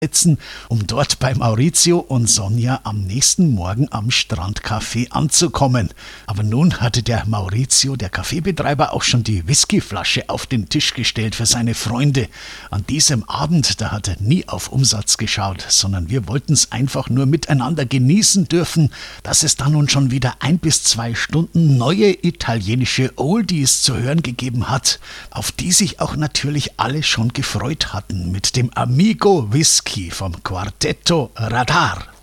setzen, um dort bei Maurizio und Sonja am nächsten Morgen am Strandcafé anzukommen. Aber nun hatte der Maurizio, der Kaffeebetreiber, auch schon die Whiskyflasche auf den Tisch gestellt für seine Freunde. An diesem Abend, da hat er nie auf Umsatz geschaut, sondern wir wollten es einfach nur miteinander genießen dürfen, dass es dann nun schon wieder 1 bis 2 Stunden neue italienische Oldies zu hören gegeben hat, auf die sich auch natürlich alle schon gefreut hatten mit dem Amigo Whisky vom Quartetto Radar.